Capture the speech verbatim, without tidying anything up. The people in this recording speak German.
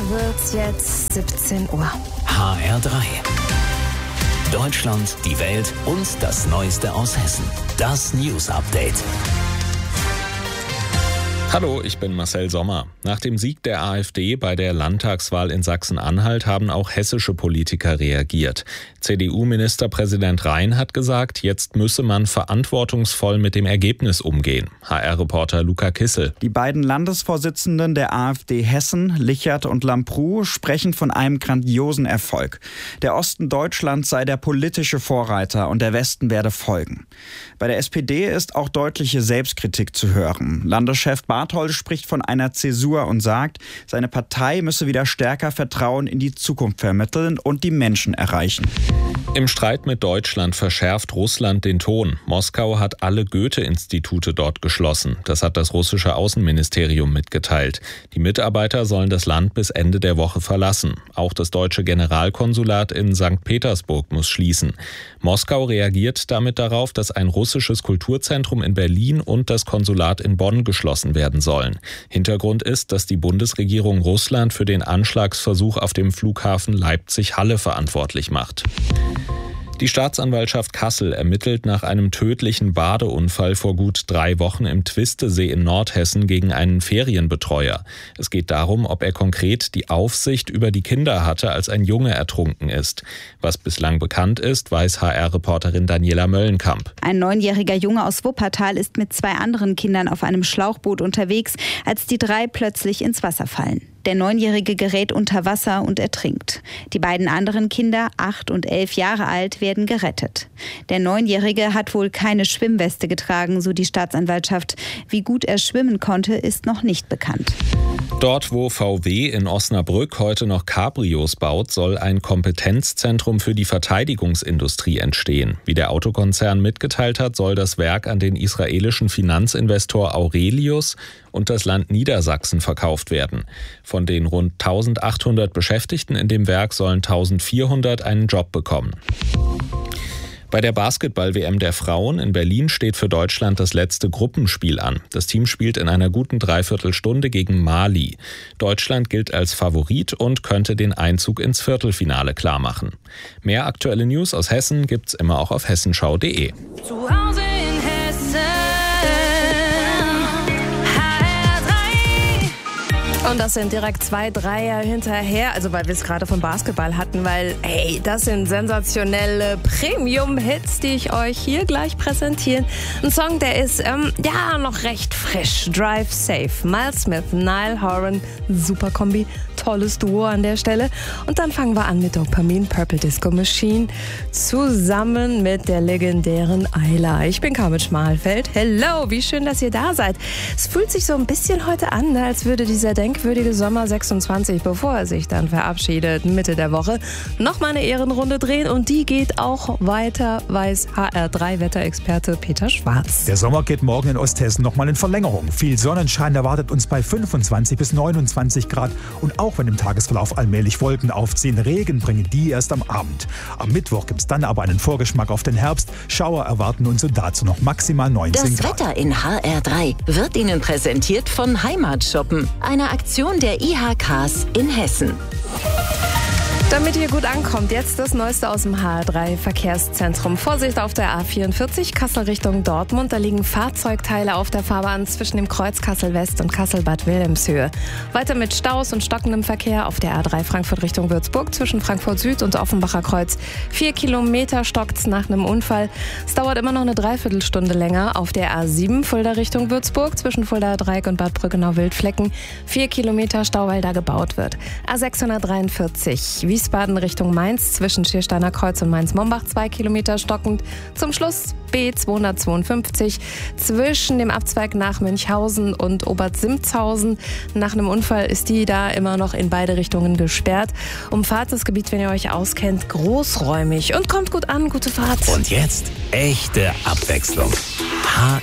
wird's jetzt siebzehn Uhr. H R drei. Deutschland, die Welt und das Neueste aus Hessen. Das News Update. Hallo, ich bin Marcel Sommer. Nach dem Sieg der AfD bei der Landtagswahl in Sachsen-Anhalt haben auch hessische Politiker reagiert. C D U-Ministerpräsident Rhein hat gesagt, jetzt müsse man verantwortungsvoll mit dem Ergebnis umgehen. H R-Reporter Luca Kissel. Die beiden Landesvorsitzenden der AfD Hessen, Lichert und Lambrou, sprechen von einem grandiosen Erfolg. Der Osten Deutschlands sei der politische Vorreiter und der Westen werde folgen. Bei der S P D ist auch deutliche Selbstkritik zu hören. Landeschef Barthold spricht von einer Zäsur und sagt, seine Partei müsse wieder stärker Vertrauen in die Zukunft vermitteln und die Menschen erreichen. Im Streit mit Deutschland verschärft Russland den Ton. Moskau hat alle Goethe-Institute dort geschlossen. Das hat das russische Außenministerium mitgeteilt. Die Mitarbeiter sollen das Land bis Ende der Woche verlassen. Auch das deutsche Generalkonsulat in Sankt Petersburg muss schließen. Moskau reagiert damit darauf, dass ein russisches Kulturzentrum in Berlin und das Konsulat in Bonn geschlossen werden sollen. Hintergrund ist, dass die Bundesregierung Russland für den Anschlagsversuch auf dem Flughafen Leipzig-Halle verantwortlich macht. Die Staatsanwaltschaft Kassel ermittelt nach einem tödlichen Badeunfall vor gut drei Wochen im Twistesee in Nordhessen gegen einen Ferienbetreuer. Es geht darum, ob er konkret die Aufsicht über die Kinder hatte, als ein Junge ertrunken ist. Was bislang bekannt ist, weiß H R-Reporterin Daniela Möllenkamp. Ein neunjähriger Junge aus Wuppertal ist mit zwei anderen Kindern auf einem Schlauchboot unterwegs, als die drei plötzlich ins Wasser fallen. Der Neunjährige gerät unter Wasser und ertrinkt. Die beiden anderen Kinder, acht und elf Jahre alt, werden gerettet. Der Neunjährige hat wohl keine Schwimmweste getragen, so die Staatsanwaltschaft. Wie gut er schwimmen konnte, ist noch nicht bekannt. Dort, wo V W in Osnabrück heute noch Cabrios baut, soll ein Kompetenzzentrum für die Verteidigungsindustrie entstehen. Wie der Autokonzern mitgeteilt hat, soll das Werk an den israelischen Finanzinvestor Aurelius und das Land Niedersachsen verkauft werden. Von den rund eintausendachthundert Beschäftigten in dem Werk sollen eintausendvierhundert einen Job bekommen. Bei der Basketball-W M der Frauen in Berlin steht für Deutschland das letzte Gruppenspiel an. Das Team spielt in einer guten Dreiviertelstunde gegen Mali. Deutschland gilt als Favorit und könnte den Einzug ins Viertelfinale klarmachen. Mehr aktuelle News aus Hessen gibt's immer auch auf hessenschau punkt de. Zu Hause in Hessen, H R drei. Und das sind direkt zwei Dreier hinterher, also weil wir es gerade vom Basketball hatten, weil, ey, das sind sensationelle Premium-Hits, die ich euch hier gleich präsentieren. Ein Song, der ist, ähm, ja, noch recht frisch. Drive Safe, Miles Smith, Niall Horan, super Kombi, tolles Duo an der Stelle. Und dann fangen wir an mit Dopamine, Purple Disco Machine, zusammen mit der legendären Ayla. Ich bin Carmen Schmalfeld. Hello, wie schön, dass ihr da seid. Es fühlt sich so ein bisschen heute an, als würde dieser denkwürdige Sommer sechsundzwanzig, bevor er sich dann verabschiedet, Mitte der Woche, nochmal eine Ehrenrunde drehen. Und die geht auch weiter, weiß H R drei Wetterexperte Peter Schwarz. Der Sommer geht morgen in Osthessen nochmal in Verlängerung. Viel Sonnenschein erwartet uns bei fünfundzwanzig bis neunundzwanzig Grad. Und auch wenn im Tagesverlauf allmählich Wolken aufziehen, Regen bringen die erst am Abend. Am Mittwoch gibt es dann aber einen Vorgeschmack auf den Herbst. Schauer erwarten uns und dazu noch maximal neunzehn Grad. Das Wetter in H R drei wird Ihnen präsentiert von Heimatshoppen, einer Aktion der I H Ks in Hessen. Damit ihr gut ankommt, jetzt das Neueste aus dem H R drei Verkehrszentrum. Vorsicht auf der A vierundvierzig, Kassel Richtung Dortmund. Da liegen Fahrzeugteile auf der Fahrbahn zwischen dem Kreuz Kassel West und Kassel-Bad Wilhelmshöhe. Weiter mit Staus und stockendem Verkehr auf der A drei Frankfurt Richtung Würzburg zwischen Frankfurt Süd und Offenbacher Kreuz. Vier Kilometer stockt's nach einem Unfall. Es dauert immer noch eine Dreiviertelstunde länger auf der A sieben Fulda Richtung Würzburg zwischen Fulda Dreieck und Bad Brückenau-Wildflecken. Vier Kilometer Stau, weil da gebaut wird. A sechshundertdreiundvierzig Wiesbaden Richtung Mainz zwischen Schiersteiner Kreuz und Mainz-Mombach zwei Kilometer stockend. Zum Schluss B zweihundertzweiundfünfzig zwischen dem Abzweig nach Münchhausen und Obersimzhausen. Nach einem Unfall ist die da immer noch in beide Richtungen gesperrt. Umfahrt das Gebiet, wenn ihr euch auskennt, großräumig und kommt gut an. Gute Fahrt. Und jetzt echte Abwechslung. H